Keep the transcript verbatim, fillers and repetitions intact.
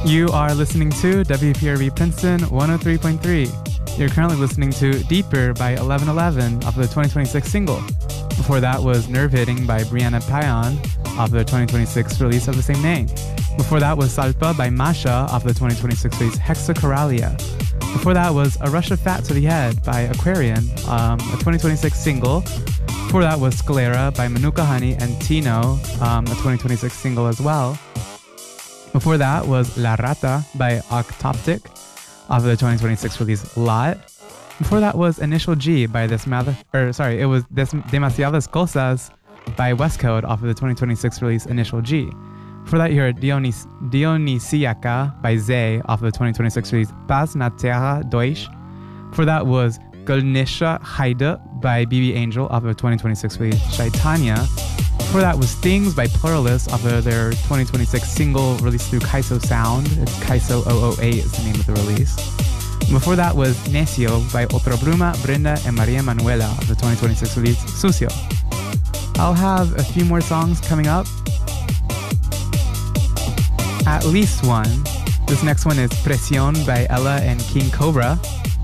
You are listening to W P R B Princeton one oh three point three. You're currently listening to Deeper by eleven eleven off of the twenty twenty-six single. Before that was Nerve Hitting by Brianna Payan off the twenty twenty-six release of the same name. Before that was Salpa by Masha off the twenty twenty-six release Hexacoralia. Before that was A Rush of Fat to the Head by Aquarian, um, a twenty twenty-six single. Before that was Sclera by Manuka Honey and Tino, um, a twenty twenty-six single as well. Before that was La Rata by Octoptic off of the twenty twenty-six release Lot. Before that was Initial G by this Mather, or sorry, it was Des- Demasiadas Cosas by Westcode off of the twenty twenty-six release Initial G. Before that, you heard Dionys- Dionisiaca by Zay off of the twenty twenty-six release Paz na Terra Dois. Before that was Gulnisha Haida by B B Angel off of the twenty twenty-six release Chaitanya. Before that was Things by Pluralist off of their twenty twenty-six single released through Kaiso Sound. It's Kaiso double oh eight is the name of the release. Before that was Necio by Otra Bruma, Brenda, and Maria Manuela of the twenty twenty-six release Sucio. I'll have a few more songs coming up. At least one. This next one is Presión by Ella and King Cobra.